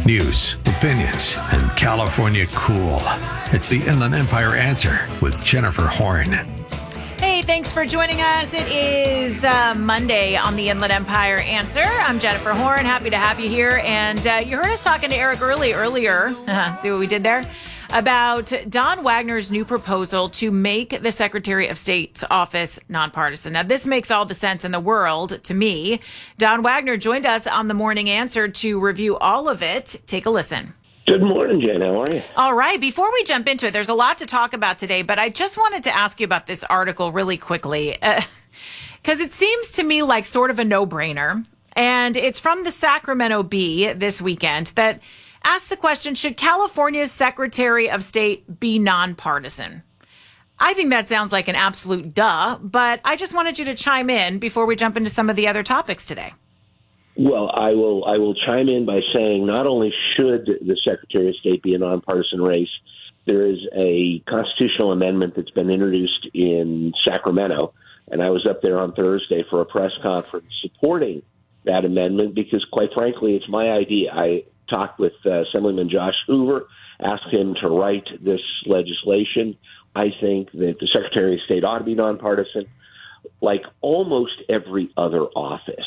News, opinions, and California cool. It's the Inland Empire Answer with Jennifer Horn. Hey, thanks for joining us. It is Monday on the Inland Empire Answer. I'm Jennifer Horn. Happy to have you here. And you heard us talking to Eric earlier. See what we did there? About Don Wagner's new proposal to make the Secretary of State's office nonpartisan. Now, this makes all the sense in the world to me. Don Wagner joined us on the Morning Answer to review all of it. Take a listen. Good morning, Jen. How are you? All right. Before we jump into it, there's a lot to talk about today, but I just wanted to ask you about this article really quickly, because it seems to me like sort of a no-brainer. And it's from the Sacramento Bee this weekend that asks the question, should California's Secretary of State be nonpartisan? I think that sounds like an absolute duh, but I just wanted you to chime in before we jump into some of the other topics today. Well, I will chime in by saying not only should the Secretary of State be a nonpartisan race, there is a constitutional amendment that's been introduced in Sacramento, and I was up there on Thursday for a press conference supporting that amendment because, quite frankly, it's my idea. I talked with Assemblyman Josh Hoover, asked him to write this legislation. I think that the Secretary of State ought to be nonpartisan. Like almost every other office,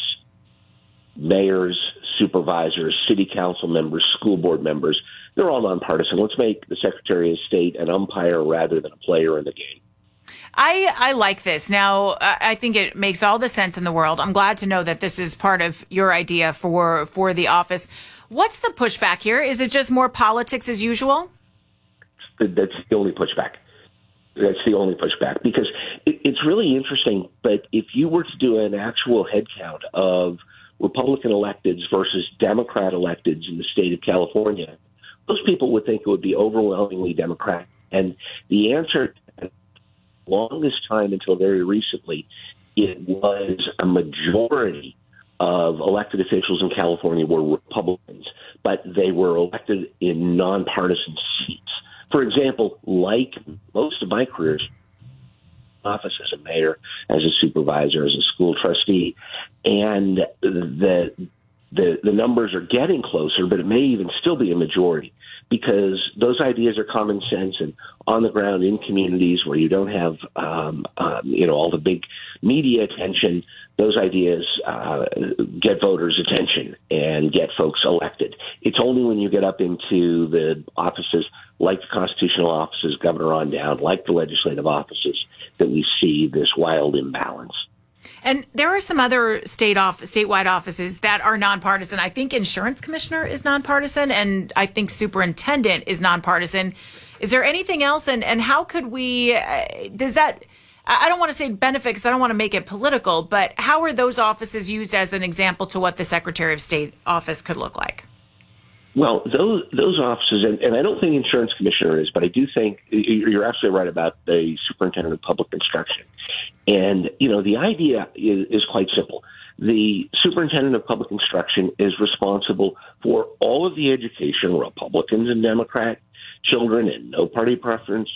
mayors, supervisors, city council members, school board members, they're all nonpartisan. Let's make the Secretary of State an umpire rather than a player in the game. I like this. Now, I think it makes all the sense in the world. I'm glad to know that this is part of your idea for the office. What's the pushback here? Is it just more politics as usual? That's the only pushback. That's the only pushback because it's really interesting. But if you were to do an actual head count of Republican electeds versus Democrat electeds in the state of California, most people would think it would be overwhelmingly Democrat. And the answer, the longest time until very recently, it was a majority of elected officials in California were Republicans, but they were elected in nonpartisan seats. For example, like most of my careers, office as a mayor, as a supervisor, as a school trustee, and the numbers are getting closer, but it may even still be a majority because those ideas are common sense and on the ground in communities where you don't have, all the big media attention. Those ideas get voters' attention and get folks elected. It's only when you get up into the offices like the constitutional offices, governor on down, like the legislative offices, that we see this wild imbalance. And there are some other statewide offices that are nonpartisan. I think insurance commissioner is nonpartisan, and I think superintendent is nonpartisan. Is there anything else? And how could we, does that, I don't want to say benefit because I don't want to make it political, but how are those offices used as an example to what the Secretary of State office could look like? Well, those offices, and I don't think insurance commissioner is, but I do think you're absolutely right about the superintendent of public instruction. And, the idea is quite simple. The superintendent of public instruction is responsible for all of the education, Republicans and Democrat children and no party preference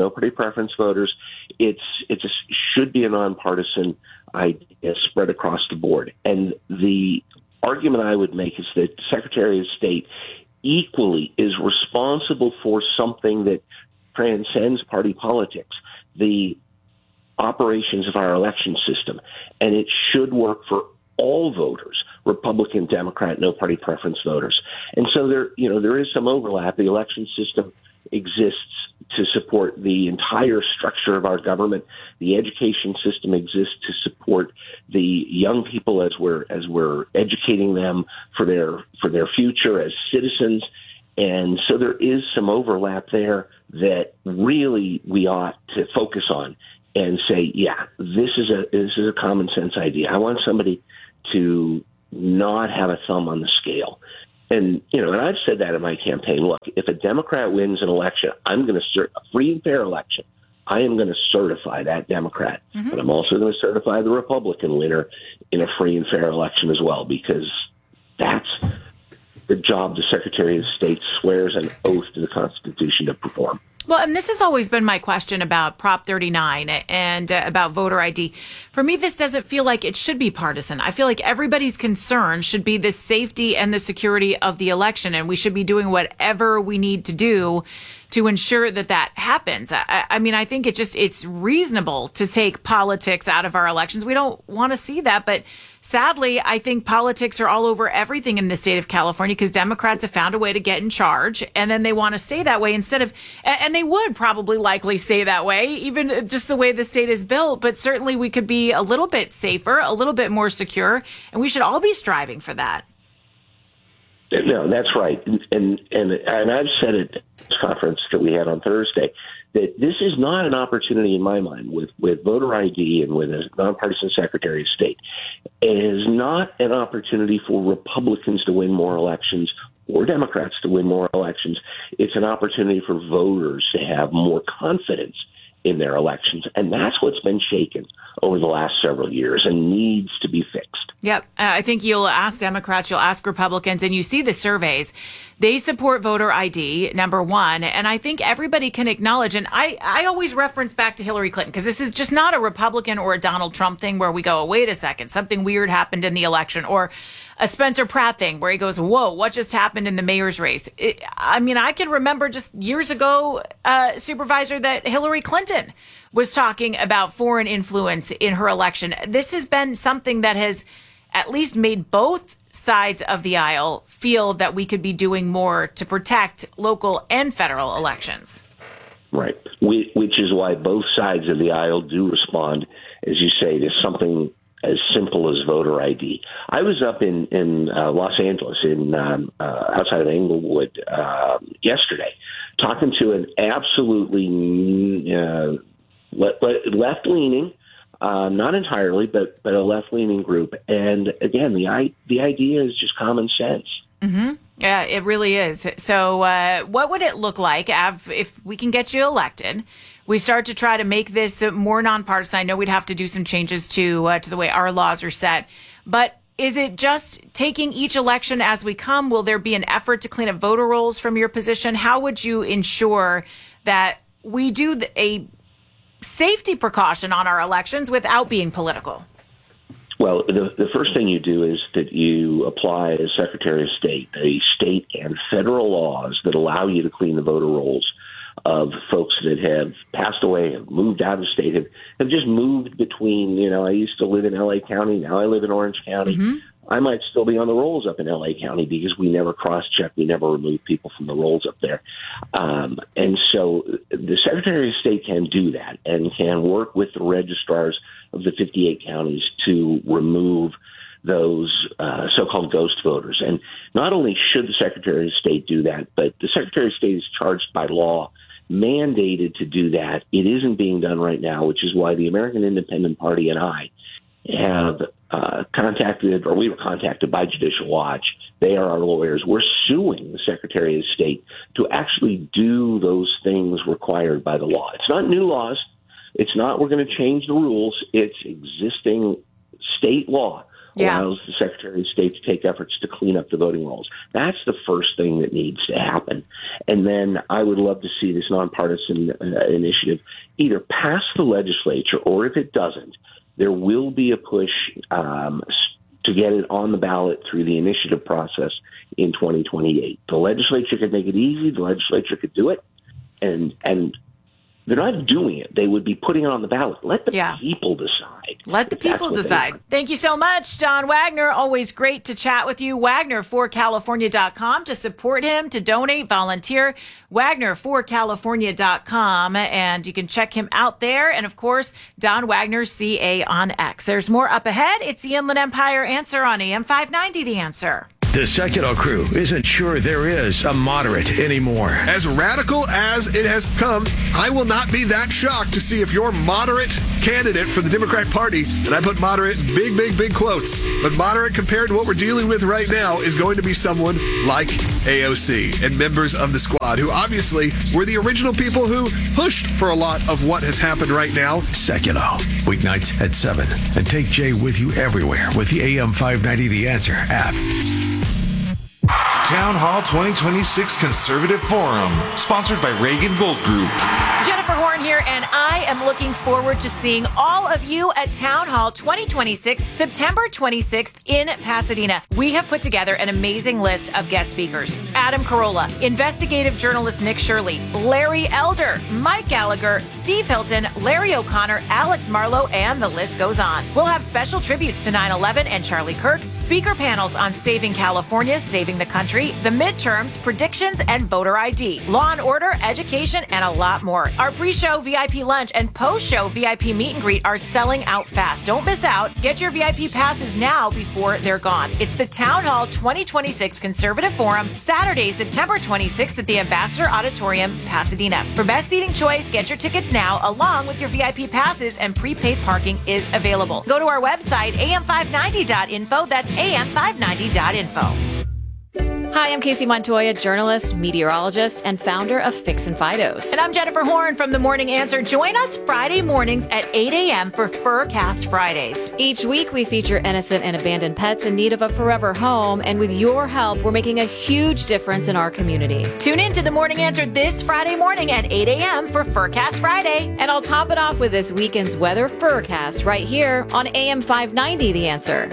voters. It should be a nonpartisan idea spread across the board. And the argument I would make is that the Secretary of State equally is responsible for something that transcends party politics, the operations of our election system. And it should work for all voters, Republican, Democrat, no party preference voters. And so there is some overlap. The election system exists to support the entire structure of our government. The education system exists to support the young people as we're educating them for their future as citizens. And so there is some overlap there that really we ought to focus on and say, yeah, this is a common sense idea. I want somebody to not have a thumb on the scale. And, and I've said that in my campaign. Look, if a Democrat wins an election, I'm going to a free and fair election. I am going to certify that Democrat, but I'm also going to certify the Republican winner in a free and fair election as well, because that's the job the Secretary of State swears an oath to the Constitution to perform. Well, and this has always been my question about Prop 39 and about voter ID. For me, this doesn't feel like it should be partisan. I feel like everybody's concern should be the safety and the security of the election, and we should be doing whatever we need to do to ensure that that happens. I mean, I think it's reasonable to take politics out of our elections. We don't want to see that, but sadly, I think politics are all over everything in the state of California because Democrats have found a way to get in charge, and then they want to stay that way instead of, and they would probably likely stay that way, even just the way the state is built. But certainly we could be a little bit safer, a little bit more secure, and we should all be striving for that. No, that's right. And I've said it at this conference that we had on Thursday that this is not an opportunity in my mind with voter ID and with a nonpartisan Secretary of State. It is not an opportunity for Republicans to win more elections or Democrats to win more elections. It's an opportunity for voters to have more confidence in their elections. And that's what's been shaken over the last several years and needs to be fixed. Yep. I think you'll ask Democrats, you'll ask Republicans, and you see the surveys. They support voter ID, number one. And I think everybody can acknowledge, and I always reference back to Hillary Clinton, because this is just not a Republican or a Donald Trump thing where we go, oh, wait a second, something weird happened in the election, or a Spencer Pratt thing where he goes, whoa, what just happened in the mayor's race? I mean, I can remember just years ago, Supervisor, that Hillary Clinton was talking about foreign influence in her election. This has been something that has at least made both sides of the aisle feel that we could be doing more to protect local and federal elections. Right. Which is why both sides of the aisle do respond, as you say, to something as simple as voter ID. I was up in Los Angeles, outside of Englewood, yesterday, talking to an absolutely left-leaning, not entirely, but a left-leaning group. And again, the idea is just common sense. Mm-hmm. Yeah, it really is. So what would it look like if we can get you elected? We start to try to make this more nonpartisan. I know we'd have to do some changes to the way our laws are set. But is it just taking each election as we come? Will there be an effort to clean up voter rolls from your position? How would you ensure that we do a safety precaution on our elections without being political? Well, the first thing you do is that you apply as Secretary of State the state and federal laws that allow you to clean the voter rolls of folks that have passed away, have moved out of state, have just moved between, I used to live in L.A. County, now I live in Orange County. Mm-hmm. I might still be on the rolls up in L.A. County because we never cross-check, we never remove people from the rolls up there. And so the Secretary of State can do that and can work with the registrars of the 58 counties to remove those so-called ghost voters. And not only should the Secretary of State do that, but the Secretary of State is charged by law, mandated to do that. It isn't being done right now, which is why the American Independent Party and I have we were contacted by Judicial Watch. They are our lawyers. We're suing the Secretary of State to actually do those things required by the law. It's not new laws. It's not we're going to change the rules. It's existing state law allows the Secretary of State to take efforts to clean up the voting rolls. That's the first thing that needs to happen. And then I would love to see this nonpartisan initiative either pass the legislature, or if it doesn't, there will be a push to get it on the ballot through the initiative process in 2028. The legislature could make it easy. The legislature could do it. And they're not doing it. They would be putting it on the ballot. Let the people decide. Let the people decide. Thank you so much, Don Wagner. Always great to chat with you. Wagner4California.com to support him, to donate, volunteer. Wagner4California.com. And you can check him out there. And, of course, Don Wagner, CA on X. There's more up ahead. It's the Inland Empire Answer on AM 590, The Answer. The Secular Crew isn't sure there is a moderate anymore. As radical as it has come, I will not be that shocked to see if your moderate candidate for the Democrat Party, and I put moderate in big, big, big quotes, but moderate compared to what we're dealing with right now is going to be someone like AOC and members of the squad, who obviously were the original people who pushed for a lot of what has happened right now. Secular, weeknights at 7. And take Jay with you everywhere with the AM 590 The Answer app. Town Hall 2026 Conservative Forum, sponsored by Reagan Gold Group. Jennifer Horn here, and I am looking forward to seeing all of you at Town Hall 2026, September 26th in Pasadena. We have put together an amazing list of guest speakers. Adam Carolla, investigative journalist Nick Shirley, Larry Elder, Mike Gallagher, Steve Hilton, Larry O'Connor, Alex Marlowe, and the list goes on. We'll have special tributes to 9/11 and Charlie Kirk, speaker panels on saving California, saving the country, the midterms, predictions, and voter ID, law and order, education, and a lot more. Our pre-show VIP lunch and post-show VIP meet and greet are selling out fast. Don't miss out. Get your VIP passes now before they're gone. It's the Town Hall 2026 Conservative Forum, Saturday, September 26th at the Ambassador Auditorium, Pasadena. For best seating choice, get your tickets now along with your VIP passes, and prepaid parking is available. Go to our website, am590.info. That's am590.info. Hi, I'm Casey Montoya, journalist, meteorologist, and founder of Fixin' Fidos. And I'm Jennifer Horn from The Morning Answer. Join us Friday mornings at 8 a.m. for Furcast Fridays. Each week, we feature innocent and abandoned pets in need of a forever home, and with your help, we're making a huge difference in our community. Tune in to The Morning Answer this Friday morning at 8 a.m. for Furcast Friday. And I'll top it off with this weekend's weather Furcast right here on AM 590 The Answer.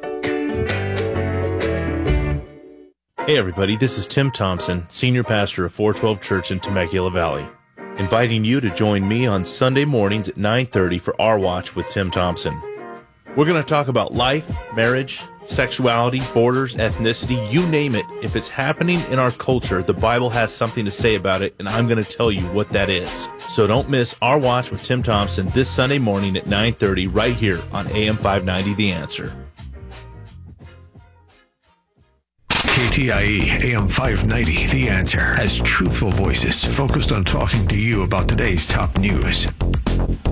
Hey everybody, this is Tim Thompson, Senior Pastor of 412 Church in Temecula Valley, inviting you to join me on Sunday mornings at 9:30 for Our Watch with Tim Thompson. We're going to talk about life, marriage, sexuality, borders, ethnicity, you name it. If it's happening in our culture, the Bible has something to say about it, and I'm going to tell you what that is. So don't miss Our Watch with Tim Thompson this Sunday morning at 9:30 right here on AM 590 The Answer. KTIE AM 590, The Answer, has truthful voices focused on talking to you about today's top news.